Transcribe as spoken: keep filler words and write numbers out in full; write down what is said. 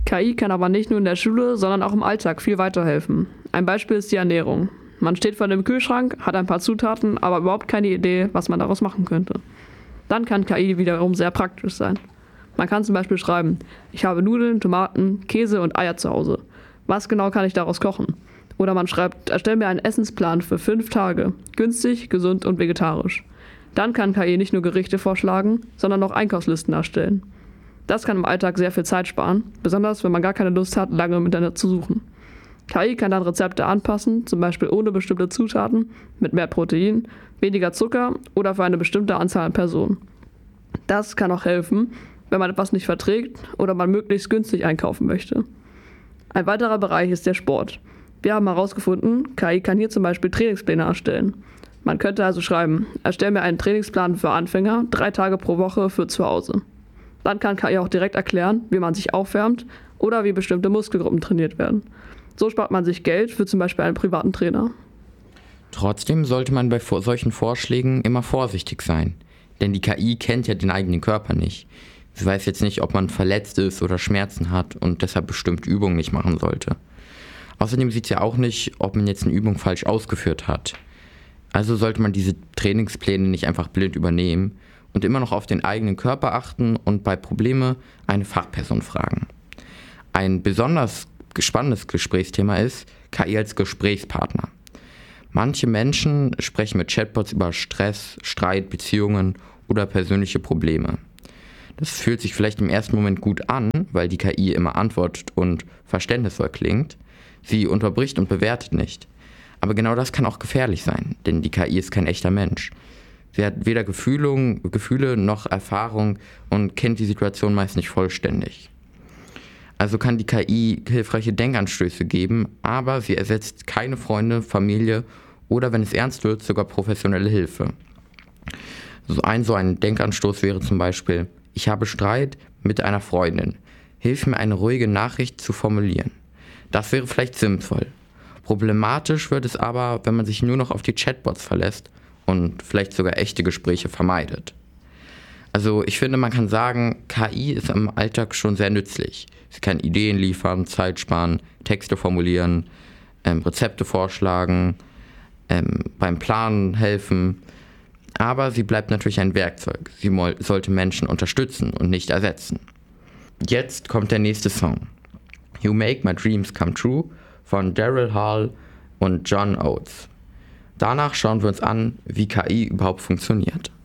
K I kann aber nicht nur in der Schule, sondern auch im Alltag viel weiterhelfen. Ein Beispiel ist die Ernährung. Man steht vor dem Kühlschrank, hat ein paar Zutaten, aber überhaupt keine Idee, was man daraus machen könnte. Dann kann K I wiederum sehr praktisch sein. Man kann zum Beispiel schreiben, ich habe Nudeln, Tomaten, Käse und Eier zu Hause. Was genau kann ich daraus kochen? Oder man schreibt, erstell mir einen Essensplan für fünf Tage, günstig, gesund und vegetarisch. Dann kann K I nicht nur Gerichte vorschlagen, sondern auch Einkaufslisten erstellen. Das kann im Alltag sehr viel Zeit sparen, besonders wenn man gar keine Lust hat, lange im Internet zu suchen. K I kann dann Rezepte anpassen, zum Beispiel ohne bestimmte Zutaten, mit mehr Protein, weniger Zucker oder für eine bestimmte Anzahl an Personen. Das kann auch helfen, wenn man etwas nicht verträgt oder man möglichst günstig einkaufen möchte. Ein weiterer Bereich ist der Sport. Wir haben herausgefunden, K I kann hier zum Beispiel Trainingspläne erstellen. Man könnte also schreiben, erstell mir einen Trainingsplan für Anfänger, drei Tage pro Woche für zu Hause. Dann kann K I auch direkt erklären, wie man sich aufwärmt oder wie bestimmte Muskelgruppen trainiert werden. So spart man sich Geld für zum Beispiel einen privaten Trainer. Trotzdem sollte man bei solchen Vorschlägen immer vorsichtig sein, denn die K I kennt ja den eigenen Körper nicht. Sie weiß jetzt nicht, ob man verletzt ist oder Schmerzen hat und deshalb bestimmte Übungen nicht machen sollte. Außerdem sieht sie auch nicht, ob man jetzt eine Übung falsch ausgeführt hat. Also sollte man diese Trainingspläne nicht einfach blind übernehmen und immer noch auf den eigenen Körper achten und bei Problemen eine Fachperson fragen. Ein besonders spannendes Gesprächsthema ist K I als Gesprächspartner. Manche Menschen sprechen mit Chatbots über Stress, Streit, Beziehungen oder persönliche Probleme. Das fühlt sich vielleicht im ersten Moment gut an, weil die K I immer antwortet und verständnisvoll klingt. Sie unterbricht und bewertet nicht. Aber genau das kann auch gefährlich sein, denn die K I ist kein echter Mensch. Sie hat weder Gefühle, Gefühle noch Erfahrung und kennt die Situation meist nicht vollständig. Also kann die K I hilfreiche Denkanstöße geben, aber sie ersetzt keine Freunde, Familie oder, wenn es ernst wird, sogar professionelle Hilfe. So ein, so ein Denkanstoß wäre zum Beispiel, ich habe Streit mit einer Freundin. Hilf mir, eine ruhige Nachricht zu formulieren. Das wäre vielleicht sinnvoll. Problematisch wird es aber, wenn man sich nur noch auf die Chatbots verlässt und vielleicht sogar echte Gespräche vermeidet. Also ich finde, man kann sagen, K I ist im Alltag schon sehr nützlich. Sie kann Ideen liefern, Zeit sparen, Texte formulieren, ähm, Rezepte vorschlagen, ähm, beim Planen helfen. Aber sie bleibt natürlich ein Werkzeug. Sie mo- sollte Menschen unterstützen und nicht ersetzen. Jetzt kommt der nächste Song. You Make My Dreams Come True von Daryl Hall und John Oates. Danach schauen wir uns an, wie K I überhaupt funktioniert.